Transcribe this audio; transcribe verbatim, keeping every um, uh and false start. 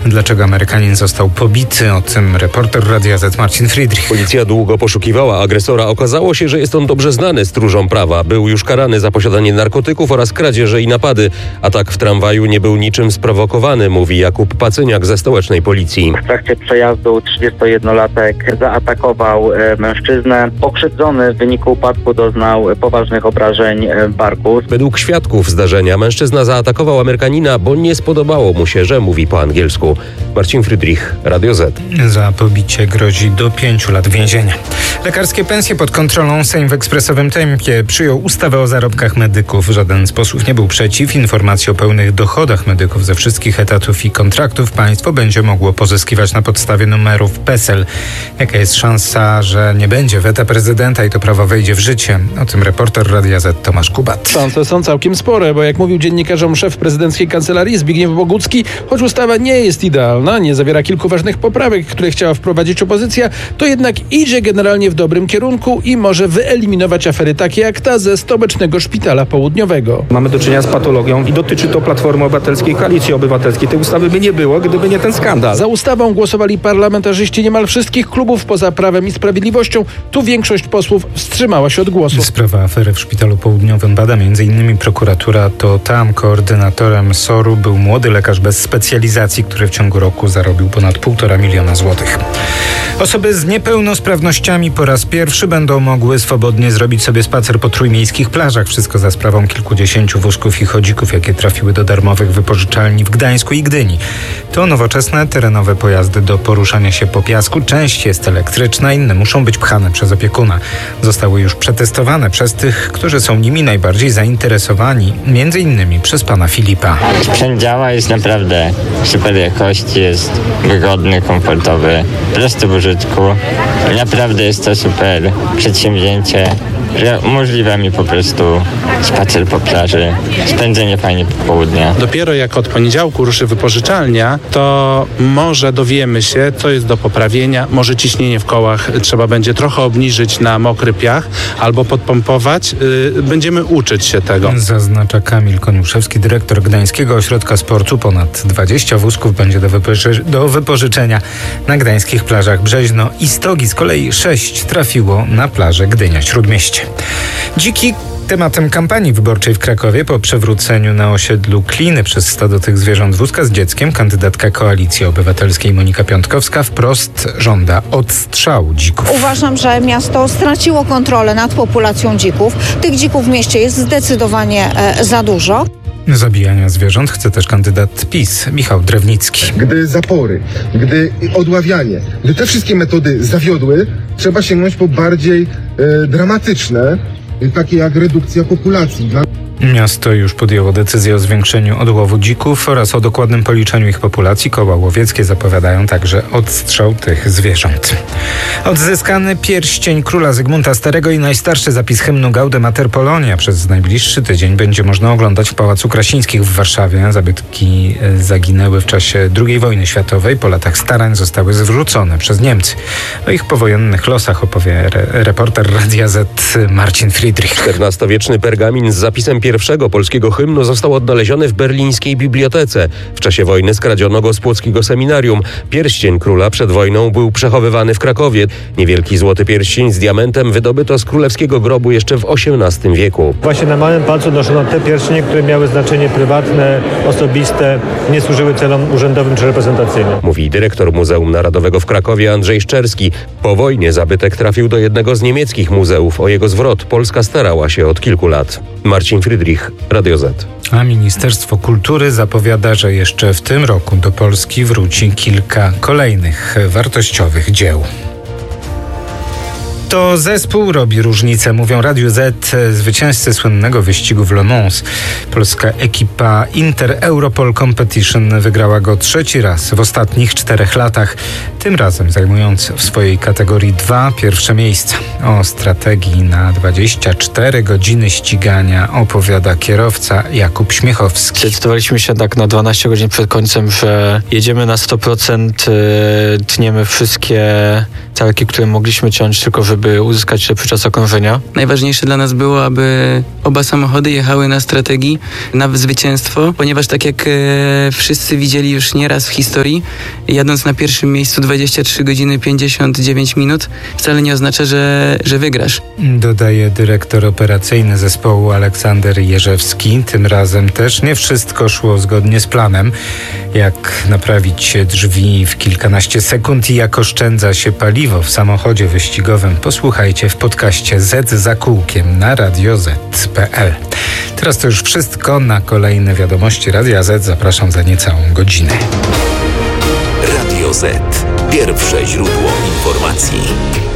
Dlaczego Amerykanin został pobity? O tym reporter Radia Z Marcin Friedrich. Policja długo poszukiwała agresora. Okazało się, że jest on dobrze znany stróżom prawa. Był już karany za posiadanie narkotyków oraz kradzieże i napady. Atak w tramwaju nie był niczym sprowokowany, mówi Jakub Pacyniak ze stołecznej policji. W trakcie przejazdu trzydziestojednolatek zaatakował e, mężczyznę. Pokrzywdzony w wyniku upadku doznał poważnych obrażeń barku. Według świadków zdarzenia mężczyzna zaatakował Amerykanina, bo nie spodobało mu się, że mówi po angielsku. Marcin Friedrich, Radio Z. Za pobicie grozi do pięciu lat więzienia. Lekarskie pensje pod kontrolą. Sejm w ekspresowym tempie przyjął ustawę o zarobkach medyków. Żaden z posłów nie był przeciw. Informacje o pełnych dochodach medyków ze wszystkich etatów i kontraktów państwo będzie mogło pozyskiwać na podstawie numerów PESEL. Jaka jest szansa, że nie będzie weta prezydenta i to prawo wejdzie w życie? O tym reporter Radia Z Tomasz Kubat. Szanse są całkiem spore, bo jak mówił dziennikarzom szef prezydenckiej kancelarii Zbigniew Bogucki, choć ustawa nie jest idealna, nie zawiera kilku ważnych poprawek, które chciała wprowadzić opozycja, to jednak idzie generalnie w dobrym kierunku i może wyeliminować afery takie jak ta ze stołecznego szpitala południowego. Mamy do czynienia z patologią i dotyczy to Platformy Obywatelskiej, Koalicji Obywatelskiej. Tej ustawy by nie było, gdyby nie ten skandal. Za ustawą głosowali parlamentarzyści niemal wszystkich klubów poza Prawem i Sprawiedliwością. Tu większość posłów wstrzymała się od głosu. Sprawa afery w Szpitalu Południowym bada m.in. prokuratura. To tam koordynatorem S O R-u był młody lekarz bez specjalizacji, który w ciągu roku zarobił ponad półtora miliona złotych. Osoby z niepełnosprawnościami po raz pierwszy będą mogły swobodnie zrobić sobie spacer po trójmiejskich plażach. Wszystko za sprawą kilkudziesięciu wózków i chodzików, jakie trafiły do darmowych wypożyczalni w Gdańsku i Gdyni. To nowoczesne, terenowe pojazdy do poruszania się po piasku. Część jest elektryczna, inne muszą być pchane przez opiekuna. Zostały już przetestowane przez tych, którzy są nimi najbardziej zainteresowani, między innymi przez pana Filipa. Sprzęt działa, jest naprawdę super jakości, jest wygodny, komfortowy, prosty w użytku. Naprawdę jest to super przedsięwzięcie, że umożliwia mi po prostu spacer po plaży, spędzenie fajnie popołudnia. Dopiero jak od poniedziałku ruszy wypożyczalnia, to może dowiemy się, co jest do poprawienia. Może ciśnienie w kołach trzeba będzie trochę obniżyć na mokry piach albo podpompować. Yy, będziemy uczyć się tego. Zaznacza Kamil Koniuszewski, dyrektor Gdańskiego Ośrodka Sportu. Ponad dwadzieścia wózków będzie do, wypoży- do wypożyczenia na gdańskich plażach Brzeźno i Stogi. Z kolei sześć trafiło na plażę Gdynia-Śródmieście. Dziki tematem kampanii wyborczej w Krakowie po przewróceniu na osiedlu Kliny przez stado tych zwierząt wózka z dzieckiem kandydatka Koalicji Obywatelskiej Monika Piątkowska wprost żąda odstrzału dzików. Uważam, że miasto straciło kontrolę nad populacją dzików. Tych dzików w mieście jest zdecydowanie e, za dużo. Zabijania zwierząt chce też kandydat PiS Michał Drewnicki. Gdy zapory, gdy odławianie, gdy te wszystkie metody zawiodły, trzeba sięgnąć po bardziej e, dramatyczne, e, takie jak redukcja populacji. Dla... Miasto już podjęło decyzję o zwiększeniu odłowu dzików oraz o dokładnym policzeniu ich populacji. Koła łowieckie zapowiadają także odstrzał tych zwierząt. Odzyskany pierścień króla Zygmunta Starego i najstarszy zapis hymnu Gaude Mater Polonia przez najbliższy tydzień będzie można oglądać w Pałacu Krasińskich w Warszawie. Zabytki zaginęły w czasie drugiej wojny światowej. Po latach starań zostały zwrócone przez Niemcy. O ich powojennych losach opowie re- reporter Radia Z Marcin Friedrich. czternastowieczny pergamin z zapisem pierwszego polskiego hymnu został odnaleziony w berlińskiej bibliotece. W czasie wojny skradziono go z płockiego seminarium. Pierścień króla przed wojną był przechowywany w Krakowie. Niewielki złoty pierścień z diamentem wydobyto z królewskiego grobu jeszcze w osiemnastym wieku. Właśnie na małym palcu noszono te pierścienie, które miały znaczenie prywatne, osobiste, nie służyły celom urzędowym czy reprezentacyjnym. Mówi dyrektor Muzeum Narodowego w Krakowie Andrzej Szczerski. Po wojnie zabytek trafił do jednego z niemieckich muzeów. O jego zwrot Polska starała się od kilku lat. Marcin Friedrich, Radio Z. A Ministerstwo Kultury zapowiada, że jeszcze w tym roku do Polski wróci kilka kolejnych wartościowych dzieł. To zespół robi różnicę, mówią Radiu Z zwycięzcy słynnego wyścigu w Le Mans. Polska ekipa Inter Europol Competition wygrała go trzeci raz w ostatnich czterech latach. Tym razem zajmując w swojej kategorii dwa pierwsze miejsca. O strategii na dwadzieścia cztery godziny ścigania opowiada kierowca Jakub Śmiechowski. Zdecydowaliśmy się tak na dwanaście godzin przed końcem, że jedziemy na sto procent, tniemy wszystkie całki, które mogliśmy ciąć, tylko żeby żeby uzyskać lepszy czas okrążenia. Najważniejsze dla nas było, aby oba samochody jechały na strategii, na zwycięstwo, ponieważ tak jak e, wszyscy widzieli już nieraz w historii, jadąc na pierwszym miejscu dwadzieścia trzy godziny pięćdziesiąt dziewięć minut, wcale nie oznacza, że, że wygrasz. Dodaje dyrektor operacyjny zespołu Aleksander Jerzewski. Tym razem też nie wszystko szło zgodnie z planem. Jak naprawić drzwi w kilkanaście sekund i jak oszczędza się paliwo w samochodzie wyścigowym, posłuchajcie w podcaście Z za kółkiem na radio zet kropka pe el. Teraz to już wszystko. Na kolejne wiadomości Radia Z zapraszam za niecałą godzinę. Radio Z. Pierwsze źródło informacji.